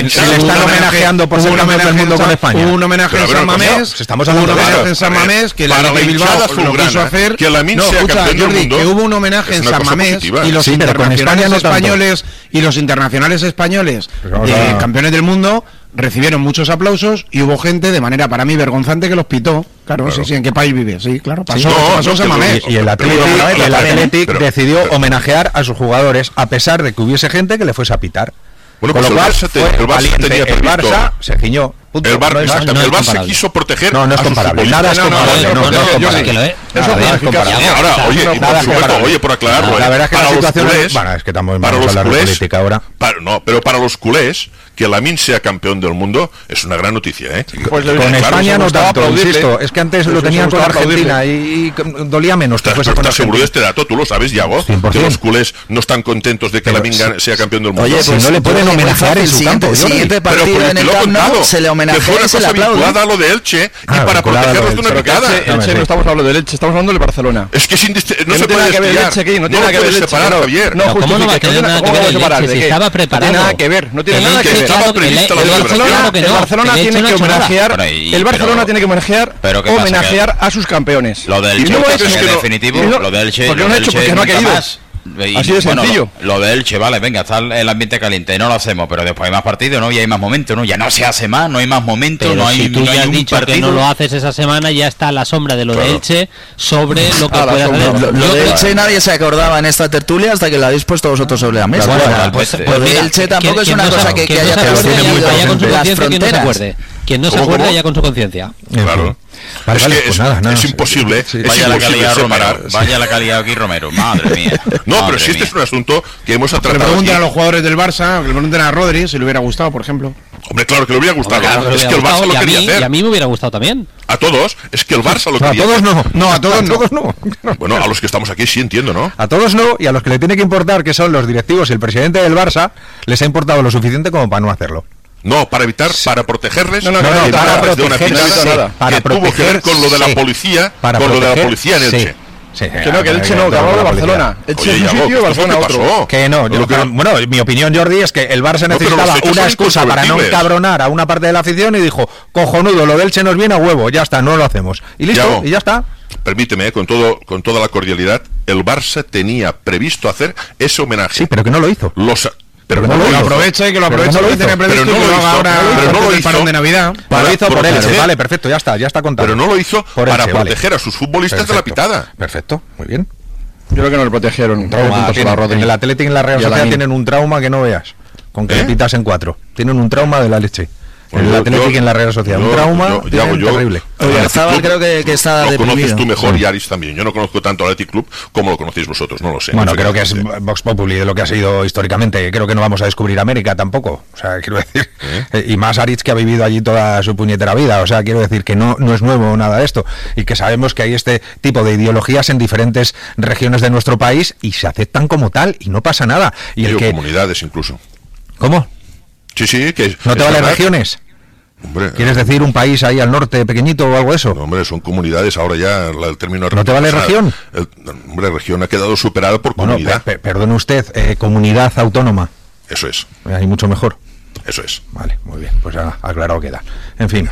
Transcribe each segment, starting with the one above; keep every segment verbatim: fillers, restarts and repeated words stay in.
si, si le están homenajeando por ser campeón del mundo con España. Hubo un homenaje en San Mamés, estamos hablando de en San Mamés que la de Bilbao lo quiso hacer. Que la no, escucha, Jordi, que hubo un homenaje en San Mamés y los internacionales españoles y los internacionales españoles de campeones del mundo recibieron muchos aplausos y hubo gente de manera para mí vergonzante que los pitó. Claro, claro. sí, sí, ¿en qué país vive? Sí, claro, pasó, sí, no, pasó no, San Mamés. Y, y el Athletic, y el Athletic pero, decidió pero, homenajear a sus jugadores a pesar de que hubiese gente que le fuese a pitar. Bueno, con pues lo cual, el Barça, te, el Barça, valiente, tenía el Barça se ciñó. Punto. El, Bar, no, no, no el Barça quiso proteger no, no es comparable. Nada es comparable. No, no, no, no, no, no, eso no es comparable. Ahora, oye, y por supuesto, oye, por aclararlo, la verdad es que para la los situación culés, es, bueno, es que estamos para los hablar culés, de política ahora. Para, no, pero para los culés, que Lamine sea campeón del mundo es una gran noticia, ¿eh? Pues con claro, España no tanto, insisto, es que antes lo tenían con Argentina y dolía menos que fuese con ¿Estás seguro de este dato? ¿Tú lo sabes, Yago? Que los culés no están contentos de que Lamine sea campeón del mundo. Oye, pues no le pueden homenajear en su campo. El siguiente partido en el Camp Nou se le homenajea y se le aplaude. Lo de Elche y para protegerlos de una picada. Elche, Elche no estamos hablando del Elche, estamos hablando del Barcelona. Es que sin dist- no que se no puede que ver Elche aquí, no tiene nada que ver separar, Javier. No, ¿cómo no va a tener nada que ver el Elche si estaba preparado? No tiene nada que ver, no tiene nada que ver. Estaba prevista la celebración. El Barcelona tiene que homenajear, el Barcelona tiene que homenajear, homenajear a sus campeones. Lo del Elche, en definitivo, lo del Elche, porque no ha hecho, porque no ha querido. Y, así de bueno, sencillo. Lo, lo de Elche, vale, venga, está el ambiente caliente, no lo hacemos, pero después hay más partidos, ¿no? Y hay más momentos, ¿no? Ya no se hace más, no hay más momentos, pero no hay, si tú no ya hay has un dicho partido. que no lo haces esa semana, ya está a la sombra de lo claro. de Elche sobre lo que ah, pueda hacer. Lo, lo de Elche nadie se acordaba en esta tertulia hasta que lo habéis puesto vosotros sobre la mesa. Bueno, bueno, pues, pues, pues mira, Elche tampoco que, es una no cosa se, que, que, que haya no se acuerde, con las fronteras. Quien no se acuerda ya con su conciencia. Claro. Vale, es vale, que pues es, nada, nada, es sí, imposible. sí, sí. Es vaya la calidad separar. Romero, vaya la calidad aquí Romero, madre mía. No, madre pero si mía. este es un asunto que hemos tratado. Le pregunten a los jugadores del Barça, que le pregunten a Rodri si le hubiera gustado, por ejemplo. Hombre, claro que le hubiera gustado. Hombre, claro, es que el Barça lo quería mí, hacer. Y a mí me hubiera gustado también. A todos, es que el Barça lo no, quería a todos hacer. no. No, a todos a no. Todos no. Bueno, a los que estamos aquí sí entiendo, ¿no? A todos no, y a los que le tiene que importar, que son los directivos y el presidente del Barça, les ha importado lo suficiente como para no hacerlo. No, para evitar, para protegerles, no, no, para, no, evitar para proteger, de una proteger, pintada sí, para que proteger, tuvo que ver con lo de la sí, policía, para con proteger, lo de la policía en Elche. Sí. Sí, que no, que Elche no, que hablamos de Barcelona. Elche es un sitio y Barcelona otro. Que no, yo, que, bueno, mi opinión, Jordi, es que el Barça necesitaba no, una excusa para no encabronar a una parte de la afición y dijo, cojonudo, lo del Elche nos viene a huevo, ya está, no lo hacemos. Y listo, Yago, y ya está. Permíteme, con todo, con toda la cordialidad, el Barça tenía previsto hacer ese homenaje. Sí, pero que no lo hizo. Los Pero, pero no que lo aproveche y que lo aproveche no que tiene previsto pero no y que lo haga ahora pero no lo hizo parón de Navidad. Para, lo hizo por Elche, vale, perfecto, ya está, ya está contado. Pero no lo hizo por para Elche, proteger vale. a sus futbolistas perfecto, de la pitada. Perfecto, muy bien. Yo creo que no le protegieron. Trauma, tiene, en el Athletic y en la Real Sociedad tienen un trauma que no veas. Con que ¿Eh? le pitas en cuatro. Tienen un trauma de la leche. En el Atlético y en la Real Sociedad. Yo, un trauma yo, yo, yo, terrible. Oye, Zabal creo que, que está lo deprimido. Conoces tú mejor y Aris también. Yo no conozco tanto al Athletic Club como lo conocéis vosotros, no lo sé. Bueno, no sé creo que es Vox Populi de lo que ha sido históricamente. Creo que no vamos a descubrir América tampoco. O sea, quiero decir. ¿Eh? Y más Aritz, que ha vivido allí toda su puñetera vida. O sea, quiero decir que no, no es nuevo nada de esto. Y que sabemos que hay este tipo de ideologías en diferentes regiones de nuestro país y se aceptan como tal y no pasa nada. Y el que... comunidades incluso. ¿Cómo? Sí, sí, que ¿no te valen regiones? Hombre, ¿quieres decir un país ahí al norte pequeñito o algo de eso? No, hombre, son comunidades, ahora ya el término... ¿No te vale o sea, región? El, hombre, región ha quedado superada por bueno, comunidad. Per, per, perdone usted, eh, comunidad autónoma. Eso es. Ahí mucho mejor. Eso es. Vale, muy bien, pues ah, aclarado queda. En fin,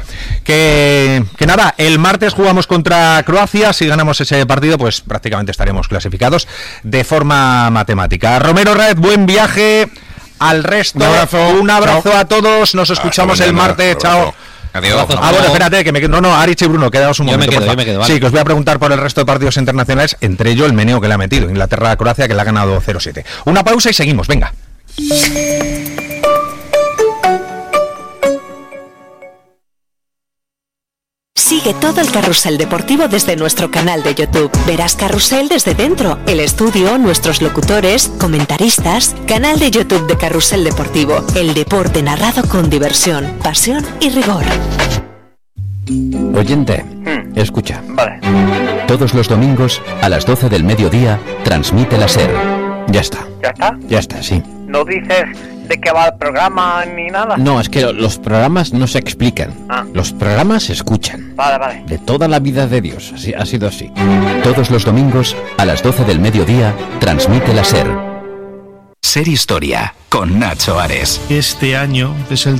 que, que nada, el martes jugamos contra Croacia, si ganamos ese partido, pues prácticamente estaremos clasificados de forma matemática. Romero Raez, buen viaje... Al resto, un abrazo, un abrazo a todos, nos escuchamos ah, el martes, chao. Adiós. Ah, bueno, espérate, que me quedo, no, no, Arich y Bruno, quedaos un yo momento, me quedo, por yo me quedo, vale. Sí, que os voy a preguntar por el resto de partidos internacionales, entre ellos el meneo que le ha metido, Inglaterra-Croacia, que le ha ganado cero siete. Una pausa y seguimos, venga. Sigue todo el carrusel deportivo desde nuestro canal de YouTube. Verás carrusel desde dentro, el estudio, nuestros locutores, comentaristas. Canal de YouTube de Carrusel Deportivo. El deporte narrado con diversión, pasión y rigor. Oyente, hmm. escucha. Vale. Todos los domingos a las doce del mediodía transmite la SER. Ya está. ¿Ya está? Ya está, sí. ¿No dices de qué va el programa ni nada? No, es que los programas no se explican. Ah. Los programas se escuchan. Vale, vale. De toda la vida de Dios, así, ha sido así. Todos los domingos a las doce del mediodía transmite la SER. SER Historia con Nacho Ares. Este año es el